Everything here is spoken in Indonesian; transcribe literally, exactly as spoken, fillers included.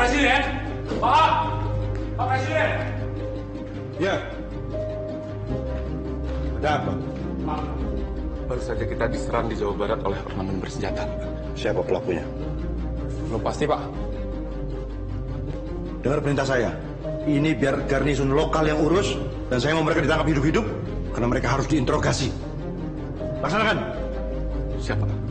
Presiden! Pak! Pak Presiden! Ya. Ada apa? Pak, baru saja kita diserang di Jawa Barat oleh ornamen bersenjata. Siapa pelakunya? Belum pasti, Pak. Dengar perintah saya. Ini biar garnison lokal yang urus, dan saya mau mereka ditangkap hidup-hidup, karena mereka harus diinterogasi. Laksanakan. Siapa?